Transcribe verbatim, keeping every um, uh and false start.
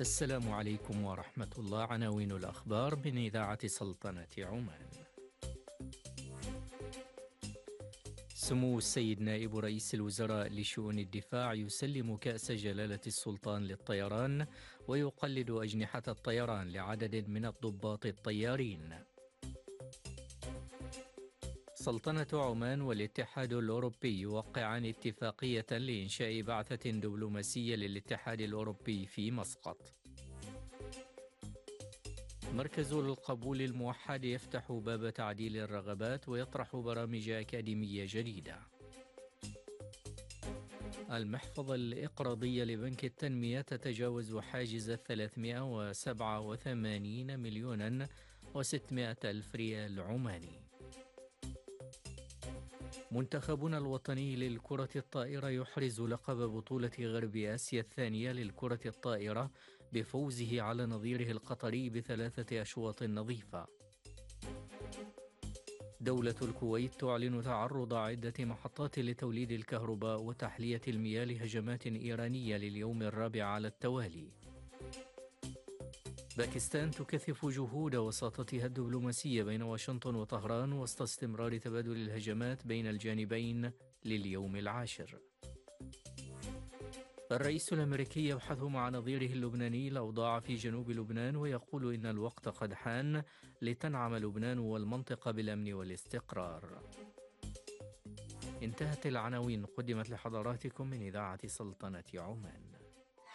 السلام عليكم ورحمة الله. عناوين الأخبار من إذاعة سلطنة عمان. سمو السيد نائب رئيس الوزراء لشؤون الدفاع يسلم كأس جلالة السلطان للطيران ويقلد أجنحة الطيران لعدد من الضباط الطيارين. سلطنة عمان والاتحاد الأوروبي يوقعان اتفاقية لإنشاء بعثة دبلوماسية للاتحاد الأوروبي في مسقط. مركز القبول الموحد يفتح باب تعديل الرغبات ويطرح برامج أكاديمية جديدة. المحفظة الإقراضية لبنك التنمية تتجاوز حاجز ثلاثمائة وسبعة وثمانين مليونا وستمائة ألف ريال عماني. منتخبنا الوطني للكرة الطائرة يحرز لقب بطولة غرب آسيا الثانية للكرة الطائرة بفوزه على نظيره القطري بثلاثة أشواط نظيفة. دولة الكويت تعلن تعرض عدة محطات لتوليد الكهرباء وتحلية المياه لهجمات إيرانية لليوم الرابع على التوالي. باكستان تكثف جهود وساطتها الدبلوماسية بين واشنطن وطهران وسط استمرار تبادل الهجمات بين الجانبين لليوم العاشر. الرئيس الأمريكي يبحث مع نظيره اللبناني الأوضاع في جنوب لبنان ويقول إن الوقت قد حان لتنعم لبنان والمنطقة بالأمن والاستقرار. انتهت العناوين، قدمت لحضراتكم من إذاعة سلطنة عمان.